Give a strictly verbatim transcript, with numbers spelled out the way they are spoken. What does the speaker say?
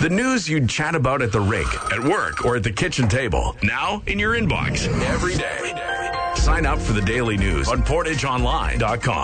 The news you'd chat about at the rink, at work, or at the kitchen table. Now in your inbox every day. Sign up for the daily news on portage online dot com.